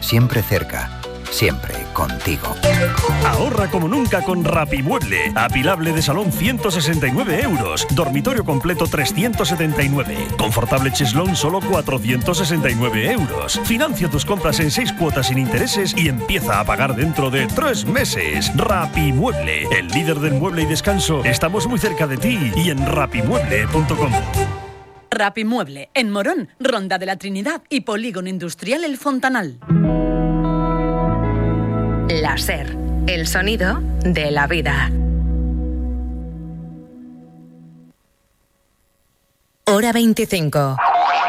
Siempre cerca, siempre contigo. Ahorra como nunca con Rapimueble. Apilable de salón 169 euros. Dormitorio completo 379. Confortable cheslón solo 469 euros. Financia tus compras en 6 cuotas sin intereses y empieza a pagar dentro de 3 meses. Rapimueble, el líder del mueble y descanso. Estamos muy cerca de ti y en rapimueble.com. Rapimueble, en Morón, Ronda de la Trinidad y Polígono Industrial El Fontanal. La SER, el sonido de la vida. Hora 25.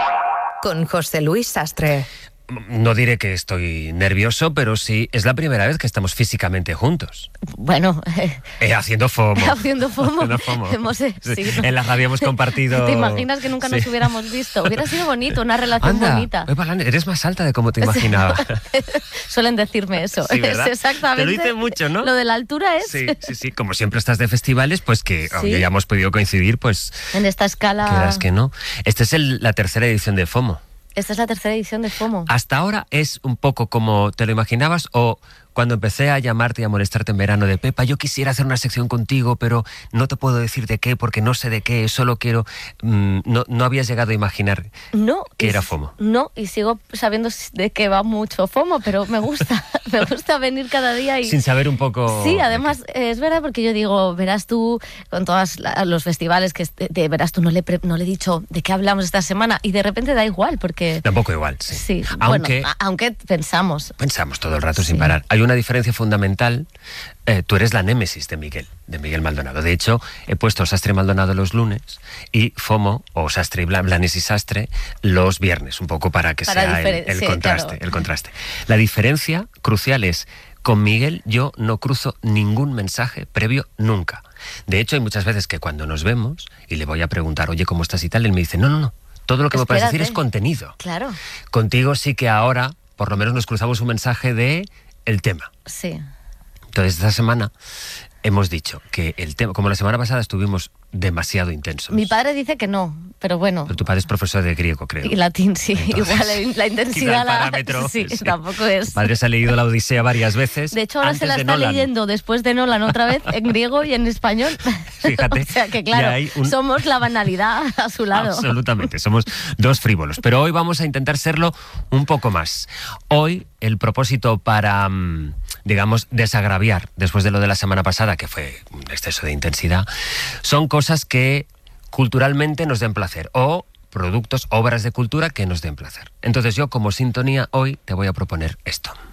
Con José Luis Sastre. No diré que estoy nervioso, pero sí, es la primera vez que estamos físicamente juntos. Bueno... haciendo FOMO. Haciendo FOMO. Sí. En la radio hemos compartido... ¿Te imaginas que nunca nos hubiéramos visto? Hubiera sido bonito, una relación bonita. Eres más alta de como te imaginaba. Suelen decirme eso. Sí, ¿verdad? Es exactamente. Te lo dicen mucho, ¿no? Lo de la altura es... Sí. Como siempre estás de festivales, pues que ya hemos podido coincidir, pues... En esta escala... Quieras que no. Esta es la tercera edición de FOMO. Esta es la tercera edición de FOMO. ¿Hasta ahora es un poco como te lo imaginabas o cuando empecé a llamarte y a molestarte en verano de Pepa, yo quisiera hacer una sección contigo, pero no te puedo decir de qué porque no sé de qué, solo quiero... no habías llegado a imaginar que era FOMO? No, y sigo sabiendo de qué va mucho FOMO, pero me gusta venir cada día y... Sin saber un poco... Sí, además es verdad porque yo digo, verás tú, con todos los festivales, que verás tú, no le he dicho de qué hablamos esta semana y de repente da igual porque... Tampoco igual, sí. Sí, aunque pensamos. Pensamos todo el rato sin parar. Hay una diferencia fundamental. Tú eres la némesis de Miguel Maldonado. De hecho, he puesto Sastre y Maldonado los lunes y FOMO, o Sastre y Blanes y Sastre, los viernes, un poco para que sea el contraste. El contraste. La diferencia crucial es, con Miguel yo no cruzo ningún mensaje previo nunca. De hecho, hay muchas veces que cuando nos vemos y le voy a preguntar, oye, ¿cómo estás y tal? Él me dice, no. Todo lo que me puedes decir es contenido. Claro. Contigo sí que ahora, por lo menos nos cruzamos un mensaje de el tema. Sí. Entonces, esta semana hemos dicho que el tema, como la semana pasada estuvimos demasiado intensos. Mi padre dice que no, pero bueno. Pero tu padre es profesor de griego, creo. Y latín, sí. Entonces, igual la intensidad... el parámetro. Sí, tampoco es... Tu padre se ha leído la Odisea varias veces. De hecho, ahora se la está leyendo después de Nolan otra vez, en griego y en español. Fíjate. O sea que, claro, somos la banalidad a su lado. Absolutamente, somos dos frívolos. Pero hoy vamos a intentar serlo un poco más. Hoy, el propósito para, digamos, desagraviar, después de lo de la semana pasada, que fue un exceso de intensidad, son cosas que culturalmente nos den placer o productos, obras de cultura que nos den placer. Entonces yo, como sintonía, hoy te voy a proponer esto.